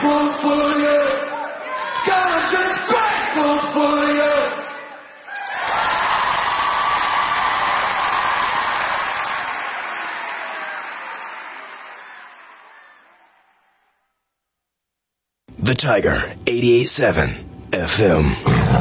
grateful for you. God, I'm just grateful for you. The Tiger 88.7 FM.